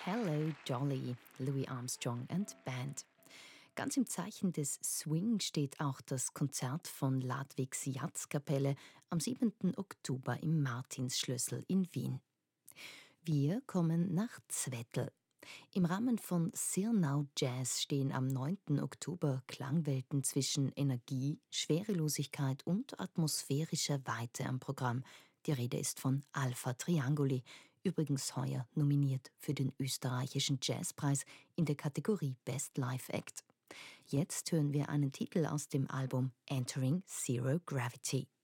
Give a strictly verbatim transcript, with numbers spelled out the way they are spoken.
Hello Dolly, Louis Armstrong and Band. Ganz im Zeichen des Swing steht auch das Konzert von Ladwigs Jazzkapelle am siebenten Oktober im Martinsschlössl in Wien. Wir kommen nach Zwettl. Im Rahmen von Sirnau Jazz stehen am neunten Oktober Klangwelten zwischen Energie, Schwerelosigkeit und atmosphärischer Weite am Programm. Die Rede ist von Alpha Trianguli, übrigens heuer nominiert für den österreichischen Jazzpreis in der Kategorie Best Live Act. Jetzt hören wir einen Titel aus dem Album Entering Zero Gravity.